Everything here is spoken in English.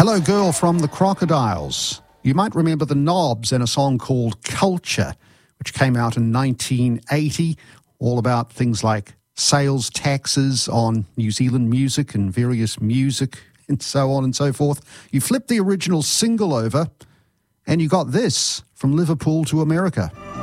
Hello Girl from the Crocodiles. You might remember the Knobs in a song called Culture, which came out in 1980, all about things like sales taxes on New Zealand music and various music and so on and so forth. You flipped the original single over and you got this, From Liverpool to America.